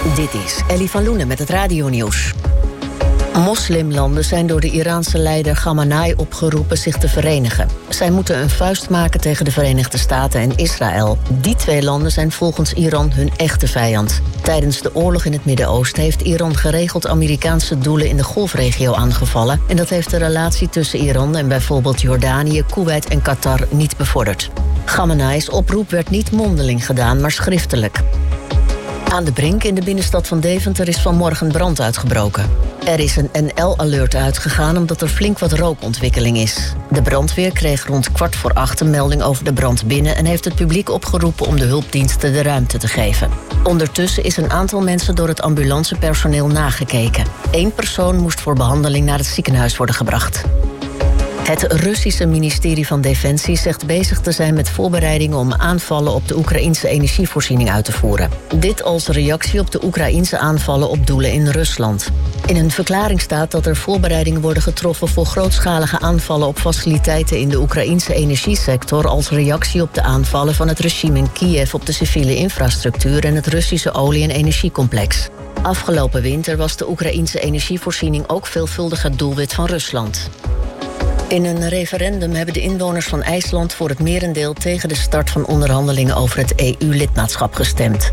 Dit is Ellie van Loenen met het radionieuws. Moslimlanden zijn door de Iraanse leider Khamenei opgeroepen zich te verenigen. Zij moeten een vuist maken tegen de Verenigde Staten en Israël. Die twee landen zijn volgens Iran hun echte vijand. Tijdens de oorlog in het Midden-Oosten heeft Iran geregeld Amerikaanse doelen in de Golfregio aangevallen. En dat heeft de relatie tussen Iran en bijvoorbeeld Jordanië, Koeweit en Qatar niet bevorderd. Khamenei's oproep werd niet mondeling gedaan, maar schriftelijk. Aan de Brink in de binnenstad van Deventer is vanmorgen brand uitgebroken. Er is een NL-alert uitgegaan omdat er flink wat rookontwikkeling is. De brandweer kreeg rond 7:15 een melding over de brand binnen en heeft het publiek opgeroepen om de hulpdiensten de ruimte te geven. Ondertussen is een aantal mensen door het ambulancepersoneel nagekeken. 1 persoon moest voor behandeling naar het ziekenhuis worden gebracht. Het Russische ministerie van Defensie zegt bezig te zijn met voorbereidingen om aanvallen op de Oekraïnse energievoorziening uit te voeren. Dit als reactie op de Oekraïnse aanvallen op doelen in Rusland. In een verklaring staat dat er voorbereidingen worden getroffen voor grootschalige aanvallen op faciliteiten in de Oekraïnse energiesector als reactie op de aanvallen van het regime in Kiev op de civiele infrastructuur en het Russische olie- en energiecomplex. Afgelopen winter was de Oekraïnse energievoorziening ook veelvuldig het doelwit van Rusland. In een referendum hebben de inwoners van IJsland voor het merendeel tegen de start van onderhandelingen over het EU-lidmaatschap gestemd.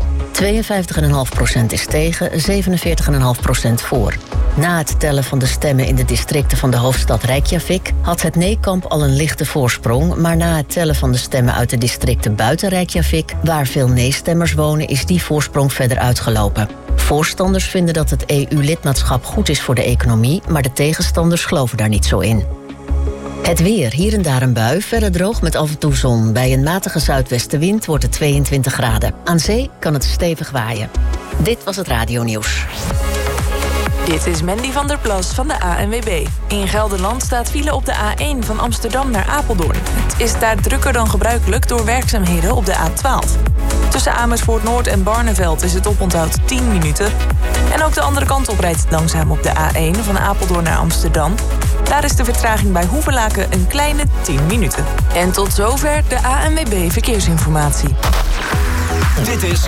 52,5% is tegen, 47,5% voor. Na het tellen van de stemmen in de districten van de hoofdstad Reykjavik had het nee-kamp al een lichte voorsprong, maar na het tellen van de stemmen uit de districten buiten Reykjavik, waar veel nee-stemmers wonen, is die voorsprong verder uitgelopen. Voorstanders vinden dat het EU-lidmaatschap goed is voor de economie, maar de tegenstanders geloven daar niet zo in. Het weer, hier en daar een bui, verder droog met af en toe zon. Bij een matige zuidwestenwind wordt het 22 graden. Aan zee kan het stevig waaien. Dit was het radionieuws. Dit is Mandy van der Plas van de ANWB. In Gelderland staat file op de A1 van Amsterdam naar Apeldoorn. Het is daar drukker dan gebruikelijk door werkzaamheden op de A12. Tussen Amersfoort Noord en Barneveld is het oponthoud 10 minuten. En ook de andere kant op rijdt het langzaam op de A1 van Apeldoorn naar Amsterdam. Daar is de vertraging bij Hoevelaken een kleine 10 minuten. En tot zover de ANWB Verkeersinformatie. Dit is